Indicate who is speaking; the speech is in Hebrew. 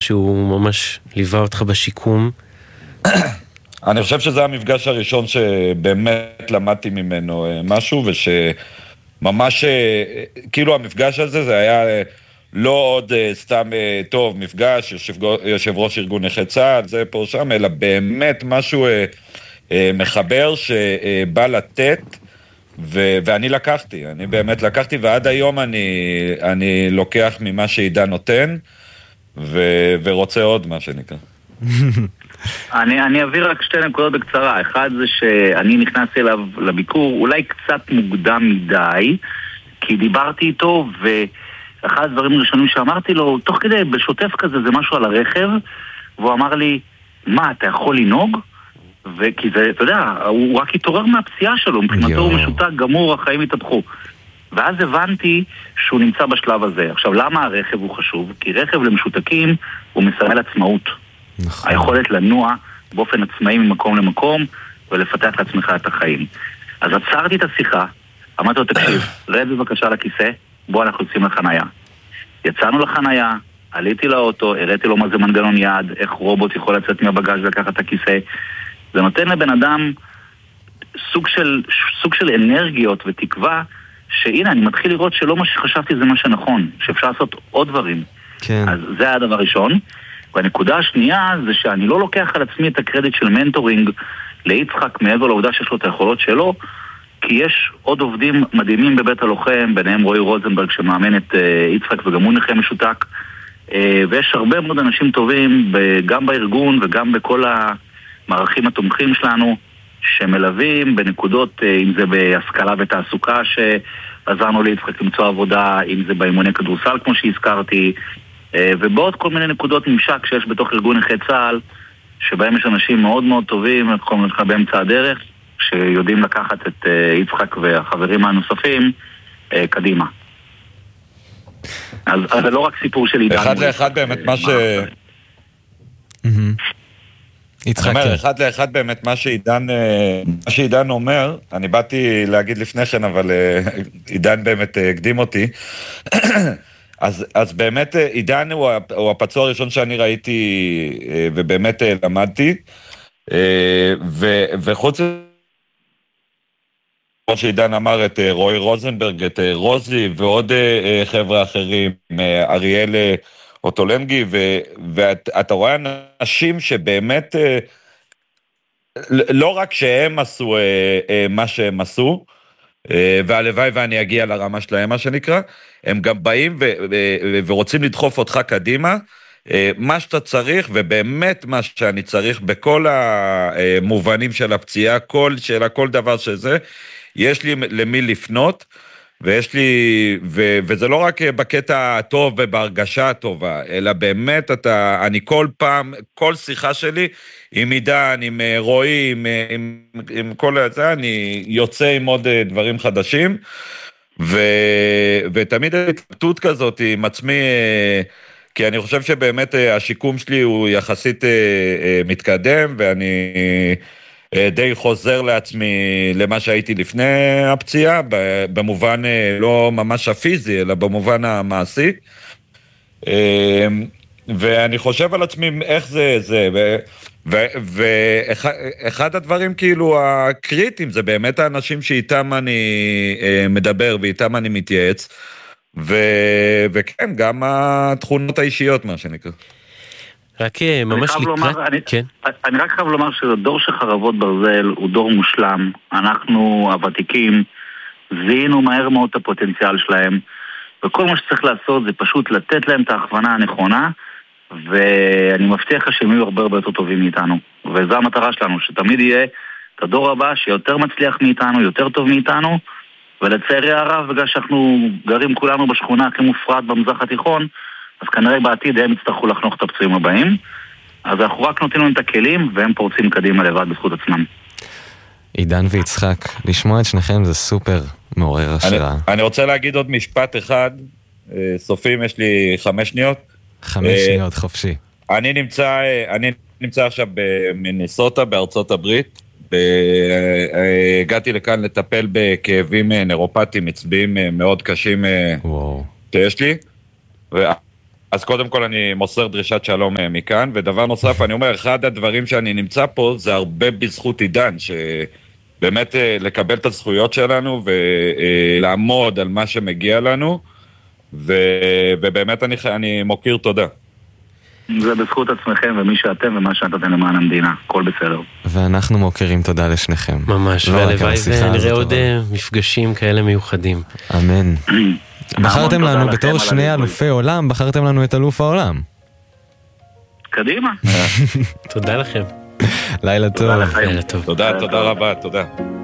Speaker 1: שהוא ממש ליווה אותך בשיקום?
Speaker 2: אני חושב שזה המפגש הראשון שבאמת למדתי ממנו משהו, ושממש, כאילו המפגש הזה זה היה לא עוד סתם טוב, מפגש, יושב ראש ארגון נכי צה"ל, זה פה שם, אלא באמת משהו מחבר שבא לתת, ואני לקחתי, אני באמת לקחתי, ועד היום אני לוקח ממה שעידן נותן, ורוצה עוד מה שנקרא.
Speaker 3: אני אעביר רק שתי נקודות בקצרה. אחד זה שאני נכנסתי אליו לביקור אולי קצת מוקדם מדי, כי דיברתי איתו, ואחד הדברים הראשונים שאמרתי לו, תוך כדי בשוטף כזה, זה משהו על הרכב, והוא אמר לי, מה, אתה יכול לנהוג? וכי זה, אתה יודע, הוא רק התעורר מהפציעה שלו, מבחינתו הוא משותק גמור, החיים התהפכו. ואז הבנתי שהוא נמצא בשלב הזה. עכשיו, למה הרכב הוא חשוב? כי רכב למשותקים הוא מסמל עצמאות. נכון. היכולת לנוע באופן עצמאי ממקום למקום ולפתח לעצמך את החיים. אז עצרתי את השיחה, אמרתי לו, תקשיב, רד בבקשה לכיסא, בוא אנחנו יוצאים לחנייה. יצאנו לחנייה, עליתי לאוטו, הראיתי לו מה זה מנגנון יד, איך רובוט יכול לצאת מהבגז' ולקחת את הכיסא. זה נותן לבן אדם סוג של אנרגיות ותקווה, שהנה, אני מתחיל לראות שלא מה שחשבתי זה מה שנכון, שאפשר לעשות עוד דברים. כן. אז זה היה הדבר ראשון. והנקודה השנייה זה שאני לא לוקח על עצמי את הקרדיט של מנטורינג ליצחק מעבר לעובדה שיש לו את היכולות שלו, כי יש עוד עובדים מדהימים בבית הלוחם, ביניהם רועי רוזנברג שמאמן את יצחק וגם הוא נכה משותק, ויש הרבה מאוד אנשים טובים גם בארגון וגם בכל המערכים התומכים שלנו שמלווים בנקודות, אם זה בהשכלה ותעסוקה שעזרנו ליצחק למצוא עבודה, אם זה באימוני כדורסל כמו שהזכרתי, ובעוד כל מיני נקודות ממשק שיש בתוך ארגון נכי צה"ל, שבהם יש אנשים מאוד מאוד טובים, קוראים לך באמצע הדרך, שיודעים לקחת את יצחק והחברים הנוספים קדימה. אז זה לא רק סיפור של עידן.
Speaker 2: אחד לאחד באמת מה אחד לאחד באמת מה שעידן אומר, אני באתי להגיד לפני כן, אבל עידן באמת הקדים אותי. אז באמת עידן הוא הפצוע הראשון שאני ראיתי ובאמת למדתי, וחוץ כמו שעידן אמר, את רועי רוזנברג, את רוזי ועוד חבר'ה אחרים, אריאל אוטולנגי, ואתה רואה אנשים שבאמת לא רק שהם עשו מה שהם עשו, והלוואי ואני אגיע לרמה שלהם מה שנקרא, הם גם באים ורוצים לדחוף אותך קדימה, מה שאתה צריך, ובאמת מה שאני צריך בכל המובנים של הפציעה, כל שאלה, כל דבר שזה, יש לי למי לפנות, ויש לי, וזה לא רק בקטע הטוב ובהרגשה הטובה, אלא באמת אני כל פעם, כל שיחה שלי, עם עידן, עם רועי, עם כל זה, אני יוצא עם עוד דברים חדשים, ותמיד התלבטות כזאת עם עצמי, כי אני חושב שבאמת השיקום שלי הוא יחסית מתקדם, ואני די חוזר לעצמי למה שהייתי לפני הפציעה, במובן לא ממש הפיזי, אלא במובן המעשי. ואני חושב על עצמי איך זה, ואחד הדברים כאילו הקריטיים, זה באמת האנשים שאיתם אני מדבר ואיתם אני מתייעץ, וכן, גם התכונות האישיות, מה שנקרא.
Speaker 1: רק ממש לקראת, כן.
Speaker 3: אני רק חייב לומר שדור של חרבות ברזל הוא דור מושלם. אנחנו הוותיקים זיהינו מהר מאוד את הפוטנציאל שלהם, וכל מה שצריך לעשות זה פשוט לתת להם את ההכוונה הנכונה, ואני מבטיח לך שהם יהיו הרבה יותר טובים מאיתנו, וזו המטרה שלנו, שתמיד יהיה את הדור הבא שיותר מצליח מאיתנו, יותר טוב מאיתנו, ולצערי הרב, בגלל שאנחנו גרים כולנו בשכונה הכי מופרעת במזרח התיכון, אז כנראה בעתיד הם יצטרכו לחנוך את הפצועים הבאים, אז אנחנו רק נותנים להם את הכלים, והם פורצים קדימה לבד בזכות עצמם.
Speaker 4: עידן ויצחק, לשמוע את שניכם זה סופר מעורר השראה.
Speaker 2: אני רוצה להגיד עוד משפט אחד, סופים, יש לי 5 שניות.
Speaker 4: 5 שניות, חופשי.
Speaker 2: אני נמצא עכשיו במינסוטה, בארצות הברית, הגעתי לכאן לטפל בכאבים נוירופטיים, עצביים מאוד קשים שיש לי, אז קודם כל אני מוסר דרישת שלום מכאן, ודבר נוסף, אני אומר, אחד הדברים שאני נמצא פה, זה הרבה בזכות עידן, שבאמת לקבל את הזכויות שלנו, ולעמוד על מה שמגיע לנו, ובאמת אני מוקיר תודה.
Speaker 3: זה בזכות עצמכם ומי שאתם ומה שאתם למען המדינה, הכל בסדר.
Speaker 4: ואנחנו מוקירים תודה לשניכם.
Speaker 1: ממש, והלוואי ונראה עוד מפגשים כאלה מיוחדים.
Speaker 4: אמן. בחרתם לנו בתור שני אלופי עולם, בחרתם לנו את אלוף העולם.
Speaker 3: קדימה.
Speaker 1: תודה לכם.
Speaker 4: לילה טוב.
Speaker 2: תודה רבה, תודה.